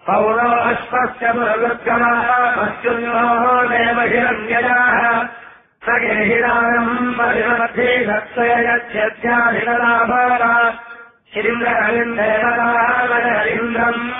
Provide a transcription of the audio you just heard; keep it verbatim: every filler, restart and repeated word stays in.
पौरो अश्वस्य दुर्गमः मत्युन्योः देव हिरण्यजाः स गेहिरानम् परिमध्ये सत्सयच्छत्याधिलाभारा इन्द्रमिन्द्रेन्द्रम्